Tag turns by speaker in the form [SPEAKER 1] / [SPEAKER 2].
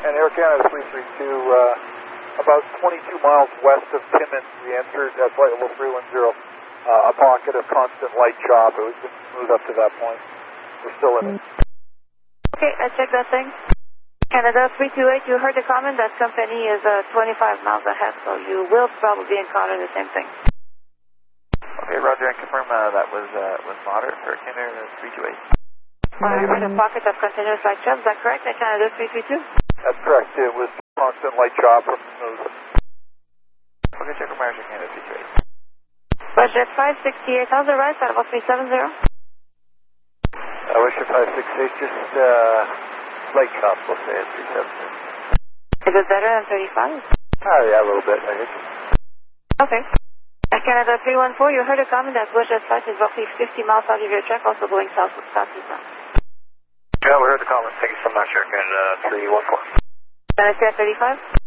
[SPEAKER 1] And Air Canada 332, about 22 miles west of Timmins, we entered at flight level 310, a pocket of constant light chop. It was been smooth up to that point. We're still in it.
[SPEAKER 2] Okay, I checked that thing. Canada 328, you heard the comment that company is 25 miles ahead, so you will probably encounter the same thing.
[SPEAKER 3] Okay, Roger, and confirm that was moderate for Canada 328.
[SPEAKER 2] I heard a pocket of continuous light chop, is that correct, at Canada 332?
[SPEAKER 1] That's correct. It was constant light chop from smooth.
[SPEAKER 3] Okay, check for Marshall Canada 328.
[SPEAKER 2] Budget 568, how's the rise at level 370?
[SPEAKER 1] Wisher 568, just light chop, we'll say at 370.
[SPEAKER 2] Is it better than 35?
[SPEAKER 1] Oh, yeah, a little bit, I guess.
[SPEAKER 2] Okay. At Canada 314, you heard a comment that WestJet flight is roughly 50 miles out of your track, also going southeast now.
[SPEAKER 3] Yeah, we heard the comment. Thank you so much, Air Canada 314.
[SPEAKER 2] Can I stay at 35?